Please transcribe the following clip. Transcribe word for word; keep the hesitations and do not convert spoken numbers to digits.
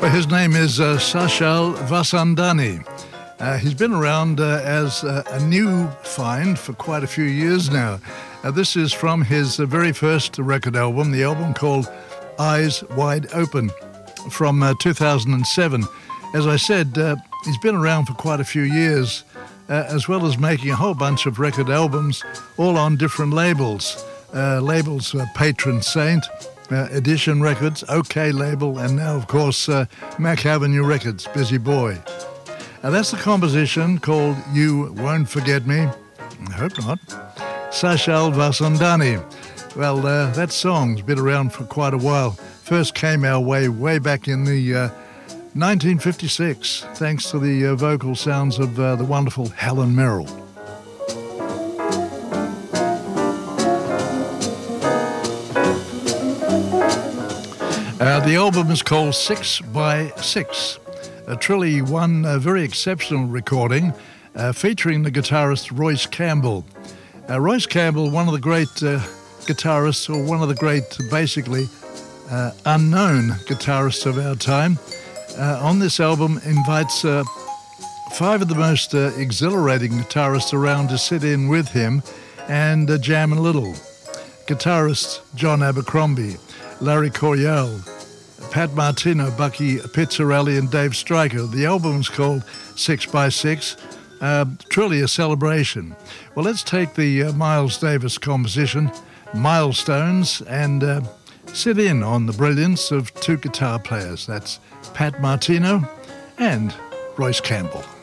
Well, his name is uh, Sachal Vasandani. Uh, he's been around uh, as uh, a new find for quite a few years now. Uh, this is from his uh, very first record album, the album called Eyes Wide Open from uh, two thousand seven. As I said, uh, he's been around for quite a few years, uh, as well as making a whole bunch of record albums, all on different labels. Uh, labels uh, Patron Saint, uh, Edition Records, OK Label, and now, of course, uh, Mac Avenue Records, Busy Boy. Uh, that's the composition called You Won't Forget Me. I hope not. Sachal Vasandani. Well, uh, that song's been around for quite a while. First came our way way back in the uh, nineteen fifty-six, thanks to the uh, vocal sounds of uh, the wonderful Helen Merrill. Uh, the album is called Six by Six. Uh, truly one uh, very exceptional recording uh, featuring the guitarist Royce Campbell. Uh, Royce Campbell, one of the great uh, guitarists, or one of the great, basically, uh, unknown guitarists of our time, uh, on this album invites uh, five of the most uh, exhilarating guitarists around to sit in with him and uh, jam a little. Guitarists John Abercrombie, Larry Coryell, Pat Martino, Bucky Pizzarelli, and Dave Stryker. The album's called Six by Six. Uh, truly a celebration. Well, let's take the uh, Miles Davis composition, Milestones, and uh, sit in on the brilliance of two guitar players. That's Pat Martino and Royce Campbell.